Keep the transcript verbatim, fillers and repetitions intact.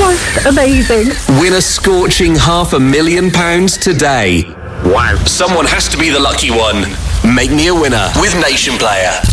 Just amazing. Win a scorching half a million pounds today. Wow. Someone has to be the lucky one. Make me a winner with Nation Player.